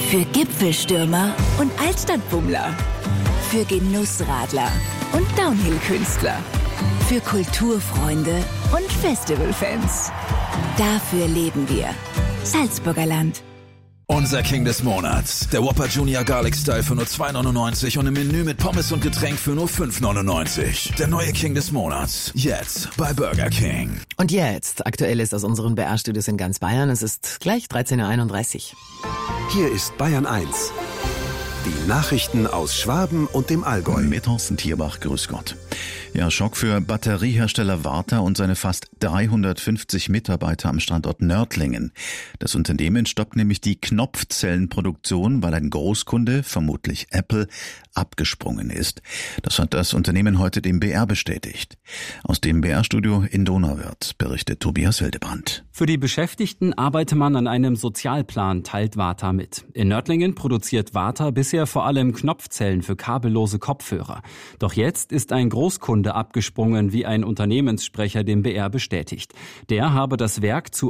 Für Gipfelstürmer und Altstadtbummler. Für Genussradler und Downhill-Künstler. Für Kulturfreunde und Festivalfans. Dafür leben wir. Salzburger Land. Unser King des Monats. Der Whopper Junior Garlic Style für nur 2,99 und im Menü mit Pommes und Getränk für nur 5,99. Der neue King des Monats. Jetzt bei Burger King. Und jetzt, Aktuelles aus unseren BR-Studios in ganz Bayern. Es ist gleich 13.31 Uhr. Hier ist Bayern 1. Die Nachrichten aus Schwaben und dem Allgäu. Mit Thorsten Tierbach, grüß Gott. Ja, Schock für Batteriehersteller Varta und seine fast 350 Mitarbeiter am Standort Nördlingen. Das Unternehmen stoppt nämlich die Knopfzellenproduktion, weil ein Großkunde, vermutlich Apple, abgesprungen ist. Das hat das Unternehmen heute dem BR bestätigt. Aus dem BR-Studio in Donauwörth berichtet Tobias Hildebrand. Für die Beschäftigten arbeite man an einem Sozialplan, teilt Varta mit. In Nördlingen produziert Varta bisher vor allem Knopfzellen für kabellose Kopfhörer. Doch jetzt ist ein Großkunde abgesprungen, wie ein Unternehmenssprecher dem BR bestätigt. Der habe das Werk zu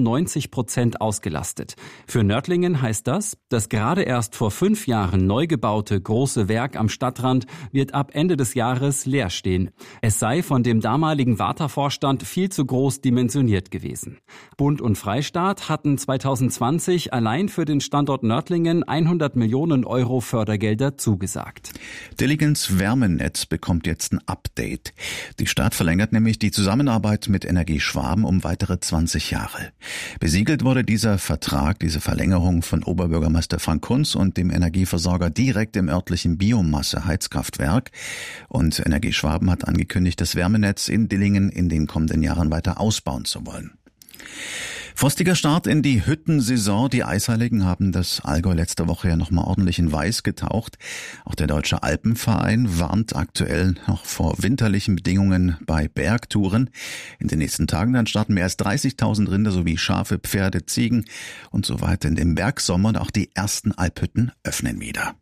98% ausgelastet. Für Nördlingen heißt das, das gerade erst vor 5 Jahren neu gebaute große Werk am Stadtrand wird ab Ende des Jahres leer stehen. Es sei von dem damaligen Varta-Vorstand viel zu groß dimensioniert gewesen. Bund und Freistaat hatten 2020 allein für den Standort Nördlingen 100 Millionen Euro Fördergelder zugesagt. Deligens Wärmenetz bekommt jetzt ein Update. Die Stadt verlängert nämlich die Zusammenarbeit mit Energie Schwaben um weitere 20 Jahre. Besiegelt wurde dieser Vertrag, diese Verlängerung von Oberbürgermeister Frank Kunz und dem Energieversorger direkt im örtlichen Biomasse-Heizkraftwerk. Und Energie Schwaben hat angekündigt, das Wärmenetz in Dillingen in den kommenden Jahren weiter ausbauen zu wollen. Frostiger Start in die Hüttensaison. Die Eisheiligen haben das Allgäu letzte Woche ja nochmal ordentlich in Weiß getaucht. Auch der Deutsche Alpenverein warnt aktuell noch vor winterlichen Bedingungen bei Bergtouren. In den nächsten Tagen dann starten mehr als 30.000 Rinder sowie Schafe, Pferde, Ziegen und so weiter in den Bergsommer. Und auch die ersten Alphütten öffnen wieder.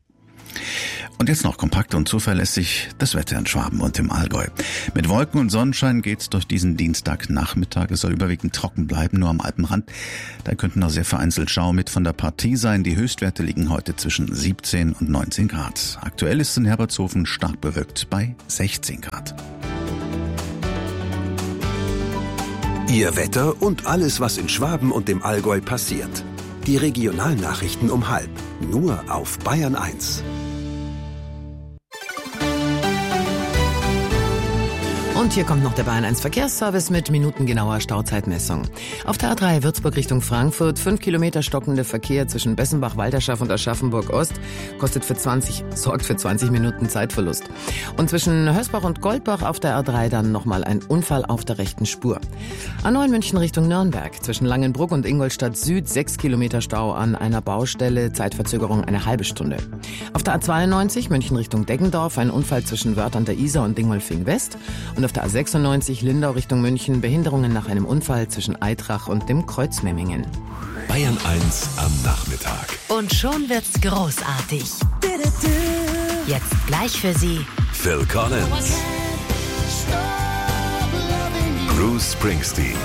Und jetzt noch kompakt und zuverlässig das Wetter in Schwaben und im Allgäu. Mit Wolken und Sonnenschein geht's durch diesen Dienstagnachmittag. Es soll überwiegend trocken bleiben, nur am Alpenrand. Da könnten noch sehr vereinzelt Schauer mit von der Partie sein. Die Höchstwerte liegen heute zwischen 17 und 19 Grad. Aktuell ist es in Herbertshofen stark bewölkt bei 16 Grad. Ihr Wetter und alles, was in Schwaben und dem Allgäu passiert. Die Regionalnachrichten um 12:30. Nur auf Bayern 1. Und hier kommt noch der Bayern 1 Verkehrsservice mit minutengenauer Stauzeitmessung. Auf der A3 Würzburg Richtung Frankfurt 5 Kilometer stockender Verkehr zwischen Bessenbach, Walderschaft und Aschaffenburg Ost sorgt für 20 Minuten Zeitverlust. Und zwischen Hösbach und Goldbach auf der A3 dann nochmal ein Unfall auf der rechten Spur. A9 München Richtung Nürnberg zwischen Langenbruck und Ingolstadt Süd 6 Kilometer Stau an einer Baustelle, Zeitverzögerung eine halbe Stunde. Auf der A92 München Richtung Deggendorf ein Unfall zwischen Wörth an der Isar und Dingolfing West. Und auf der A96 Lindau Richtung München Behinderungen nach einem Unfall zwischen Eitrach und dem Kreuz Memmingen. Bayern 1 am Nachmittag. Und schon wird's großartig. Jetzt gleich für Sie Phil Collins. Bruce Springsteen.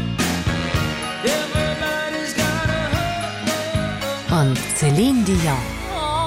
und Celine Dion.